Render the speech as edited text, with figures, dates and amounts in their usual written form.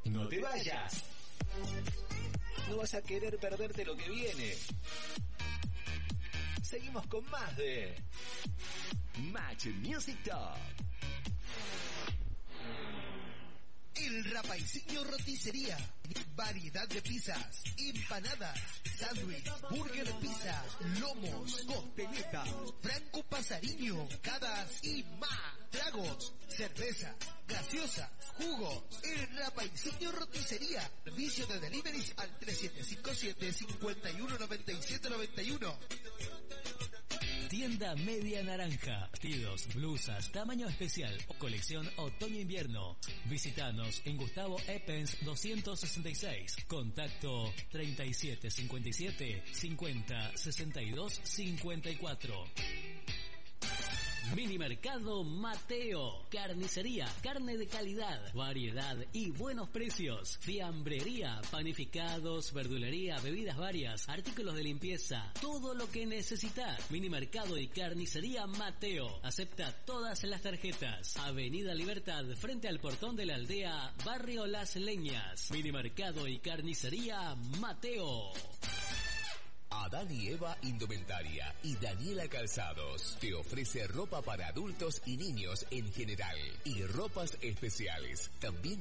No te vayas. No vas a querer perderte lo que viene. Seguimos con más de Match Music Top. El Rapaicillo Roticería. Variedad de pizzas, empanadas, sándwich, burger pizza, lomos, costeletas, franco pasariño, cadas y más. Tragos, cerveza, gaseosas, jugos. El Rapaicillo Roticería. Servicio de deliveries al 3757-519791. Tienda Media Naranja. Vestidos, blusas, tamaño especial, colección otoño-invierno. Visítanos en Gustavo Eppens 266. Contacto 3757-506254. Minimercado Mateo. Carnicería, carne de calidad, variedad y buenos precios. Fiambrería, panificados, verdulería, bebidas varias, artículos de limpieza, todo lo que necesitas. Minimercado y carnicería Mateo. Acepta todas las tarjetas. Avenida Libertad, frente al portón de la aldea, Barrio Las Leñas. Minimercado y carnicería Mateo. Adán y Eva Indumentaria y Daniela Calzados te ofrece ropa para adultos y niños en general y ropas especiales. También